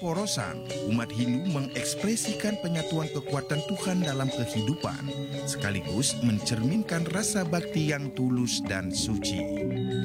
pemborosan, umat Hindu mengekspresikan penyatuan kekuatan Tuhan dalam kehidupan, sekaligus mencerminkan rasa bakti yang tulus dan suci.